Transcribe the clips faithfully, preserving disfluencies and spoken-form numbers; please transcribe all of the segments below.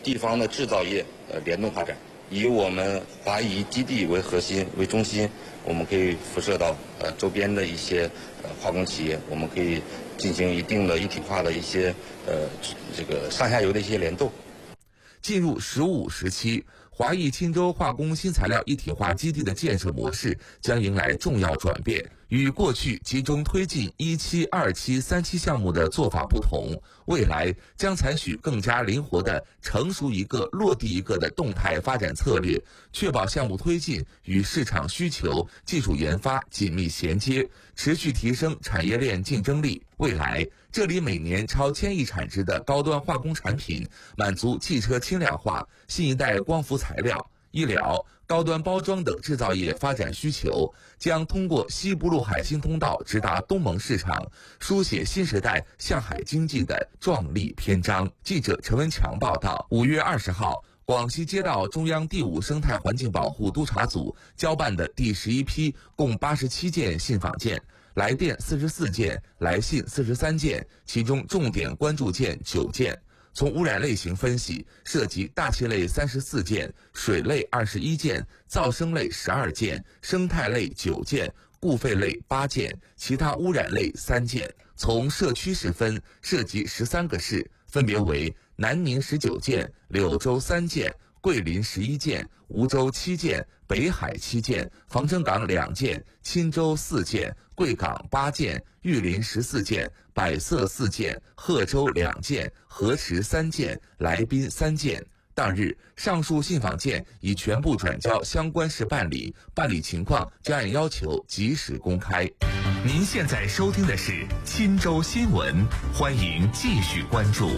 地方的制造业呃联动发展。以我们华谊基地为核心为中心，我们可以辐射到呃周边的一些呃化工企业，我们可以进行一定的一体化的一些呃这个上下游的一些联动。 进入“十五”时期，华谊钦州化工新材料一体化基地的建设模式将迎来重要转变。与过去集中推进一期、二期、三期项目的做法不同，未来将采取更加灵活的成熟一个落地一个的动态发展策略，确保项目推进与市场需求、技术研发紧密衔接，持续提升产业链竞争力。未来，这里每年超千亿产值的高端化工产品，满足汽车轻量化、新一代光伏材料、医疗、高端包装等制造业发展需求，将通过西部陆海新通道直达东盟市场，书写新时代向海经济的壮丽篇章。记者陈文强报道。五月二十号，广西接到中央第五生态环境保护督察组交办的第十一批共八十七件信访件，来电四十四件，来信四十三件，其中重点关注件九件。从污染类型分析，涉及大气类三十四件、水类二十一件、噪声类十二件、生态类九件、固废类八件、其他污染类三件。从社区市分，涉及十三个市，分别为南宁十九件、柳州三件、桂林十一件、梧州七件、北海七件、防城港两件、钦州四件、贵港八件、玉林十四件、百色四件、贺州两件、河池三件、来宾三件。当日，上述信访件已全部转交相关市办理，办理情况将按要求及时公开。 您现在收听的是钦州新闻，欢迎继续关注。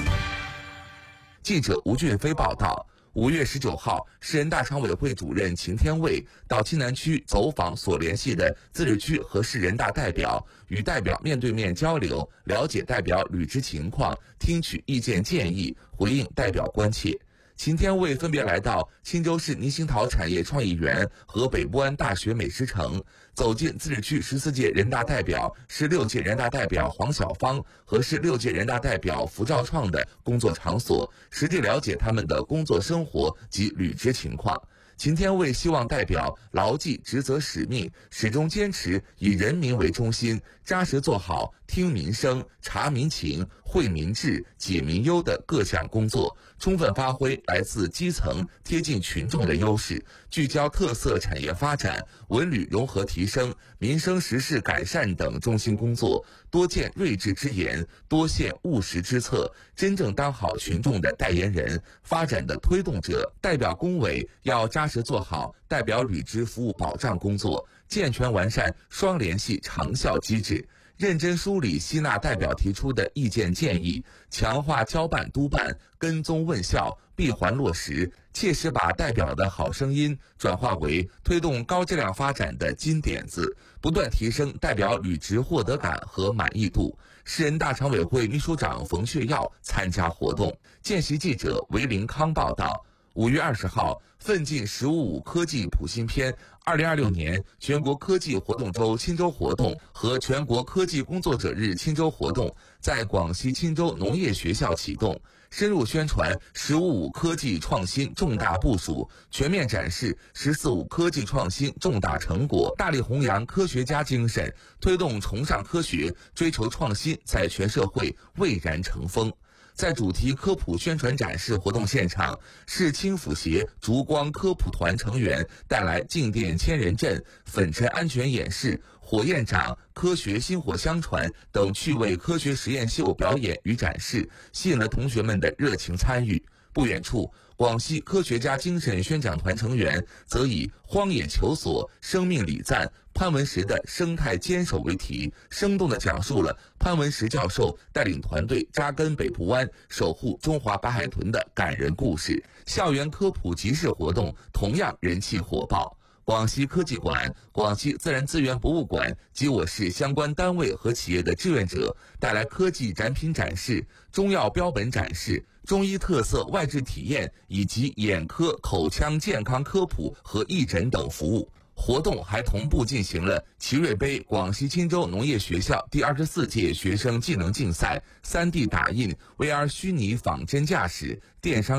记者吴俊飞报道。五月十九号，市人大常委会主任秦天卫到钦南区走访所联系的自治区和市人大代表，与代表面对面交流，了解代表履职情况，听取意见建议，回应代表关切。秦天卫分别来到钦州市宁兴桃产业创意园和北部湾大学美食城，走进自治区十四届人大代表、十六届人大代表黄晓芳和十六届人大代表符兆创的工作场所，实地了解他们的工作生活及履职情况。秦天卫希望代表牢记职责使命，始终坚持以人民为中心，扎实做好听民生、察民情、惠民治、解民忧的各项工作，充分发挥来自基层、贴近群众的优势，聚焦特色产业发展、文旅融合提升、民生实事改善等中心工作，多见睿智之言，多献务实之策，真正当好群众的代言人、发展的推动者。代表工委要扎实做好代表履职服务保障工作，健全完善双联系长效机制，认真梳理吸纳代表提出的意见建议，强化交办督办、跟踪问效、闭环落实，切实把代表的好声音转化为推动高质量发展的金点子，不断提升代表履职获得感和满意度。市人大常委会秘书长冯血耀参加活动。见习记者韦林康报道。五月二十号，奋进“十五五”科技普新篇二零二六年全国科技活动周钦州活动和全国科技工作者日钦州活动在广西钦州农业学校启动，深入宣传“十五五”科技创新重大部署，全面展示“十四五”科技创新重大成果，大力弘扬科学家精神，推动崇尚科学、追求创新在全社会蔚然成风。在主题科普宣传展示活动现场，市青辅协烛光科普团成员带来静电千人阵、粉尘安全演示、火焰掌、科学薪火相传等趣味科学实验秀表演与展示，吸引了同学们的热情参与。不远处，广西科学家精神宣讲团成员则以荒野求索、生命礼赞、潘文石的生态坚守为题，生动地讲述了潘文石教授带领团队扎根北部湾、守护中华白海豚的感人故事。校园科普集市活动同样人气火爆。广西科技馆、广西自然资源博物馆及我市相关单位和企业的志愿者带来科技展品展示、中药标本展示、中医特色外治体验以及眼科、口腔健康科普和义诊等服务。活动还同步进行了奇瑞杯广西钦州农业学校第二十四届学生技能竞赛、三 D 打印、V R 虚拟仿真驾驶、电商